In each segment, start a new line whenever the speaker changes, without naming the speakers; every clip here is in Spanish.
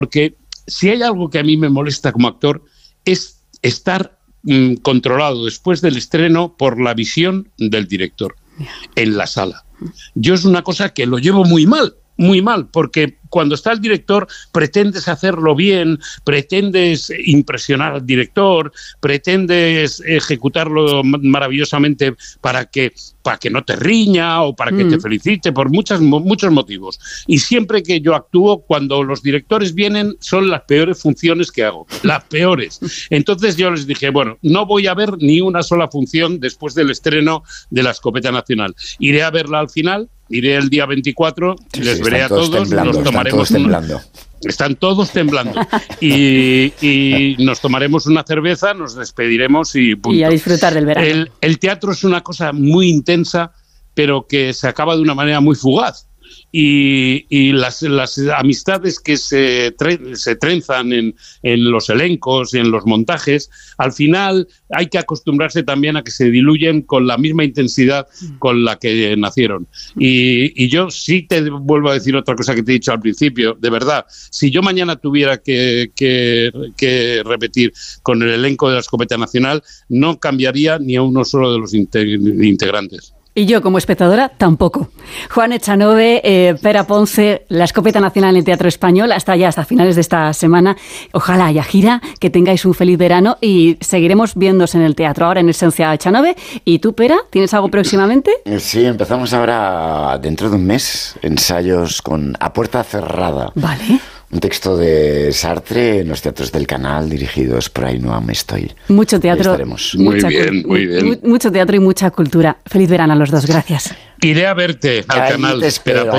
Porque si hay algo que a mí me molesta como actor es estar controlado después del estreno por la visión del director en la sala. Yo es una cosa que lo llevo muy mal, porque cuando está el director pretendes hacerlo bien, pretendes impresionar al director, pretendes ejecutarlo maravillosamente para que no te riña o para que te felicite por muchos motivos. Y siempre que yo actúo, cuando los directores vienen, son las peores funciones que hago, las peores. Entonces yo les dije, bueno, no voy a ver ni una sola función después del estreno de La Escopeta Nacional. Iré a verla al final. Iré el día 24, les veré a todos, nos tomaremos están todos temblando y nos tomaremos una cerveza, nos despediremos y punto.
Y a disfrutar del verano.
El teatro es una cosa muy intensa, pero que se acaba de una manera muy fugaz. Y las amistades que se trenzan en los elencos y en los montajes, al final hay que acostumbrarse también a que se diluyen con la misma intensidad con la que nacieron. Y yo sí te vuelvo a decir otra cosa que te he dicho al principio, de verdad, si yo mañana tuviera que repetir con el elenco de La Escopeta Nacional, no cambiaría ni a uno solo de los integrantes.
Y yo, como espectadora, tampoco. Juan Echanove, Pere Ponce, La Escopeta Nacional en el Teatro Español, hasta finales de esta semana. Ojalá haya gira, que tengáis un feliz verano y seguiremos viéndose en el teatro. Ahora en Esencia Echanove. ¿Y tú, Pere, tienes algo próximamente?
Sí, empezamos ahora, dentro de un mes, ensayos a puerta cerrada.
Vale.
Un texto de Sartre en los teatros del Canal, dirigidos por Ainhoa Mestoy.
Mucho teatro.
Muy bien.
Mucho teatro y mucha cultura. Feliz verano a los dos, gracias.
Iré a verte al Canal.
Te espero.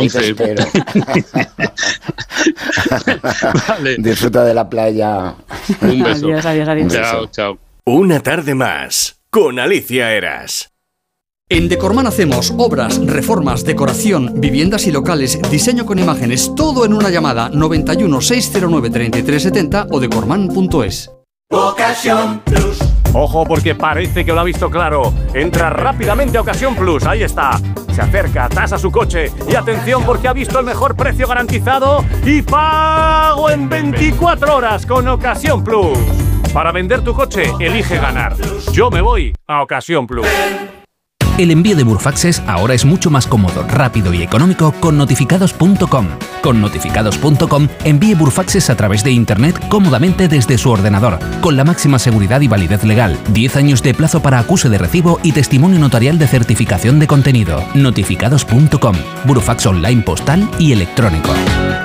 Vale. Disfruta de la playa.
Un beso.
Adiós.
Chao.
Una tarde más, con Alicia Eras.
En Decorman hacemos obras, reformas, decoración, viviendas y locales, diseño con imágenes, todo en una llamada 91 609 3370 o decorman.es.
Ocasión Plus. Ojo, porque parece que lo ha visto claro. Entra rápidamente a Ocasión Plus, ahí está. Se acerca, tasa su coche y atención porque ha visto el mejor precio garantizado y pago en 24 horas con Ocasión Plus. Para vender tu coche, elige ganar. Yo me voy a Ocasión Plus.
El envío de Burfaxes ahora es mucho más cómodo, rápido y económico con notificados.com. Con notificados.com envíe Burfaxes a través de Internet cómodamente desde su ordenador, con la máxima seguridad y validez legal, 10 años de plazo para acuse de recibo y testimonio notarial de certificación de contenido. Notificados.com, Burfax online postal y electrónico.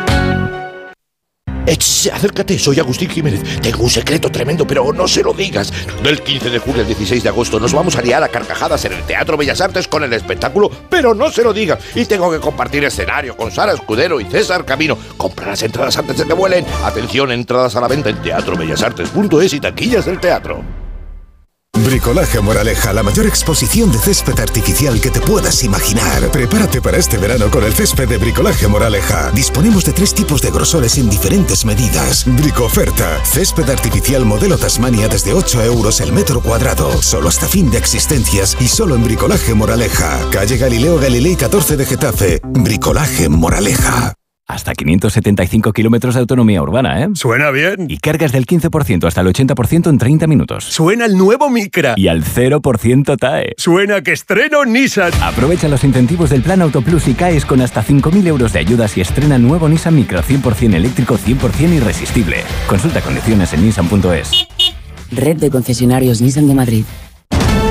Acércate, soy Agustín Jiménez. Tengo un secreto tremendo, pero no se lo digas. Del 15 de julio al 16 de agosto nos vamos a liar a carcajadas en el Teatro Bellas Artes con el espectáculo, pero no se lo digas. Y tengo que compartir escenario con Sara Escudero y César Camino. Compra las entradas antes de que vuelen. Atención, entradas a la venta en teatrobellasartes.es y taquillas del teatro.
Bricolaje Moraleja, la mayor exposición de césped artificial que te puedas imaginar. Prepárate para este verano con el césped de Bricolaje Moraleja. Disponemos de 3 tipos de grosores en diferentes medidas. Bricoferta, césped artificial modelo Tasmania desde 8 euros el metro cuadrado. Solo hasta fin de existencias y solo en Bricolaje Moraleja. Calle Galileo Galilei 14 de Getafe. Bricolaje Moraleja.
Hasta 575 kilómetros de autonomía urbana, ¿eh?
Suena bien.
Y cargas del 15% hasta el 80% en 30 minutos.
Suena el nuevo Micra.
Y al 0% TAE.
Suena que estreno Nissan.
Aprovecha los incentivos del Plan Autoplus y caes con hasta 5.000 euros de ayudas y estrena nuevo Nissan Micra 100% eléctrico, 100% irresistible. Consulta condiciones en nissan.es.
Red de concesionarios Nissan de Madrid.